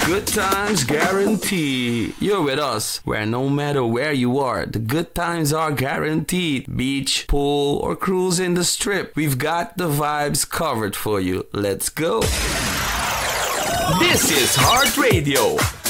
Good times guarantee. You're with us, where no matter where you are, the good times are guaranteed. Beach, pool, or cruise in the strip, we've got the vibes covered for you. Let's go. This is Heart Radio.